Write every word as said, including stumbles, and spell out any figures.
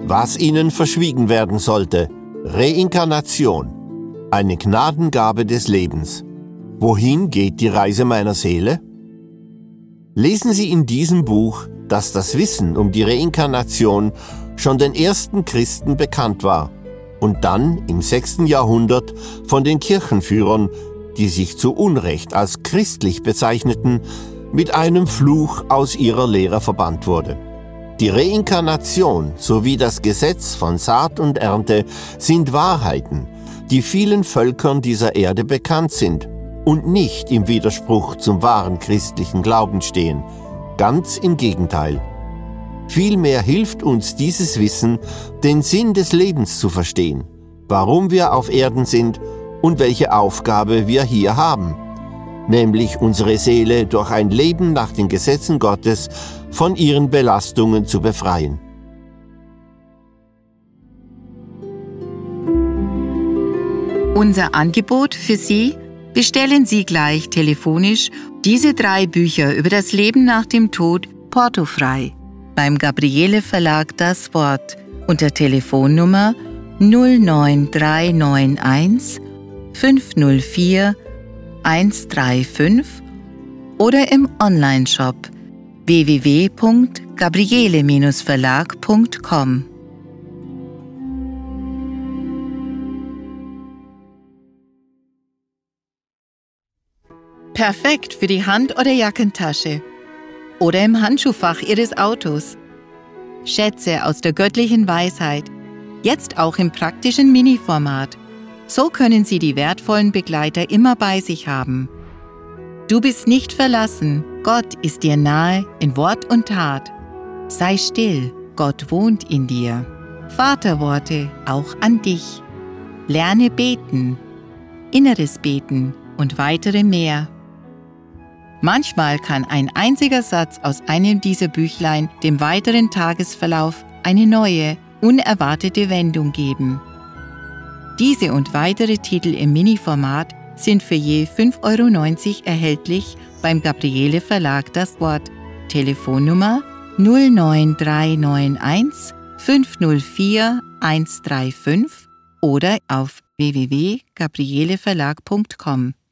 Was ihnen verschwiegen werden sollte: Reinkarnation, eine Gnadengabe des Lebens. Wohin geht die Reise meiner Seele? Lesen Sie in diesem Buch, dass das Wissen um die Reinkarnation schon den ersten Christen bekannt war und dann im sechsten Jahrhundert von den Kirchenführern, die sich zu Unrecht als christlich bezeichneten, mit einem Fluch aus ihrer Lehre verbannt wurde. Die Reinkarnation sowie das Gesetz von Saat und Ernte sind Wahrheiten, die vielen Völkern dieser Erde bekannt sind und nicht im Widerspruch zum wahren christlichen Glauben stehen. Ganz im Gegenteil. Vielmehr hilft uns dieses Wissen, den Sinn des Lebens zu verstehen, warum wir auf Erden sind und welche Aufgabe wir hier haben, nämlich unsere Seele durch ein Leben nach den Gesetzen Gottes von ihren Belastungen zu befreien. Unser Angebot für Sie: bestellen Sie gleich telefonisch diese drei Bücher über das Leben nach dem Tod portofrei beim Gabriele Verlag Das Wort unter Telefonnummer null neun drei neun eins fünf null vier eins drei fünf oder im Onlineshop w w w punkt gabriele verlag punkt com. Perfekt für die Hand- oder Jackentasche oder im Handschuhfach Ihres Autos. Schätze aus der göttlichen Weisheit, jetzt auch im praktischen Mini-Format. So können Sie die wertvollen Begleiter immer bei sich haben. Du bist nicht verlassen, Gott ist dir nahe in Wort und Tat. Sei still, Gott wohnt in dir. Vaterworte auch an dich. Lerne beten, inneres Beten und weitere mehr. Manchmal kann ein einziger Satz aus einem dieser Büchlein dem weiteren Tagesverlauf eine neue, unerwartete Wendung geben. Diese und weitere Titel im Mini-Format sind für je fünf Euro neunzig erhältlich beim Gabriele Verlag Das Wort. Telefonnummer null neun drei neun eins fünf null vier eins drei fünf oder auf w w w punkt gabriele verlag punkt com.